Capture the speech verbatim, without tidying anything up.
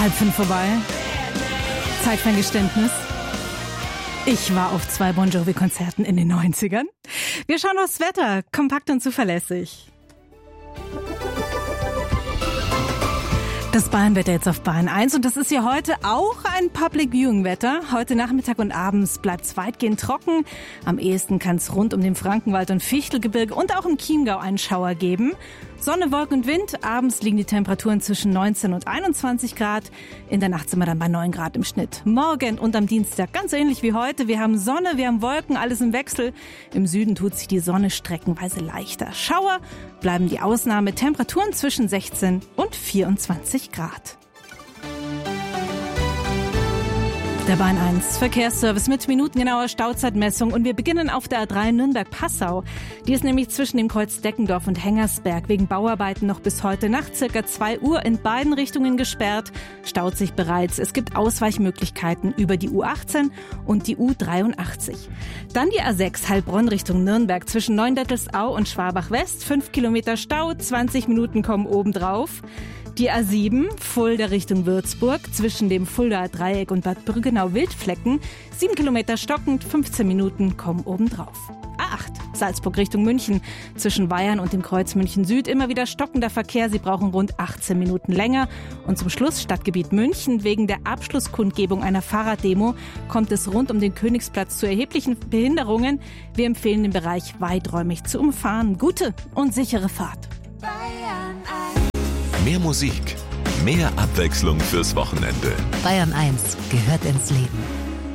Halb fünf vorbei. Zeit für ein Geständnis. Ich war auf zwei Bon Jovi-Konzerten in den neunzigern. Wir schauen aufs Wetter, kompakt und zuverlässig. Das Bayernwetter jetzt auf Bayern eins und das ist ja heute auch ein Public Viewing Wetter. Heute Nachmittag und abends bleibt es weitgehend trocken. Am ehesten kann es rund um den Frankenwald und Fichtelgebirge und auch im Chiemgau einen Schauer geben. Sonne, Wolken und Wind. Abends liegen die Temperaturen zwischen neunzehn und einundzwanzig Grad. In der Nacht sind wir dann bei neun Grad im Schnitt. Morgen und am Dienstag ganz ähnlich wie heute. Wir haben Sonne, wir haben Wolken, alles im Wechsel. Im Süden tut sich die Sonne streckenweise leichter. Schauer bleiben die Ausnahme. Temperaturen zwischen sechzehn und vierundzwanzig Grad. Der Bayern eins Verkehrsservice mit minutengenauer Stauzeitmessung und wir beginnen auf der A drei Nürnberg-Passau. Die ist nämlich zwischen dem Kreuz Deckendorf und Hengersberg wegen Bauarbeiten noch bis heute Nacht circa zwei Uhr in beiden Richtungen gesperrt. Staut sich bereits. Es gibt Ausweichmöglichkeiten über die U achtzehn und die U dreiundachtzig. Dann die A sechs Heilbronn Richtung Nürnberg zwischen Neundettelsau und Schwabach-West. Fünf Kilometer Stau, zwanzig Minuten kommen obendrauf. Die A sieben, Fulda Richtung Würzburg, zwischen dem Fuldaer Dreieck und Bad Brüggenau-Wildflecken. Sieben Kilometer stockend, fünfzehn Minuten kommen obendrauf. A acht, Salzburg Richtung München, zwischen Weyern und dem Kreuz München Süd. Immer wieder stockender Verkehr, Sie brauchen rund achtzehn Minuten länger. Und zum Schluss Stadtgebiet München. Wegen der Abschlusskundgebung einer Fahrraddemo kommt es rund um den Königsplatz zu erheblichen Behinderungen. Wir empfehlen den Bereich weiträumig zu umfahren. Gute und sichere Fahrt. Mehr Musik, mehr Abwechslung fürs Wochenende. Bayern eins gehört ins Leben.